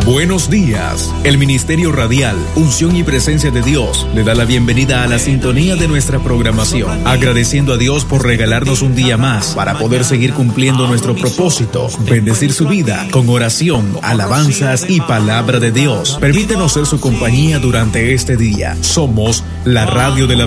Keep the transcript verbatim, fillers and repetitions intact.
Buenos días. El Ministerio Radial, Unción y Presencia de Dios le da la bienvenida a la sintonía de nuestra programación, agradeciendo a Dios por regalarnos un día más para poder seguir cumpliendo nuestro propósito, bendecir su vida con oración, alabanzas y palabra de Dios. Permítenos ser su compañía durante este día. Somos la radio de la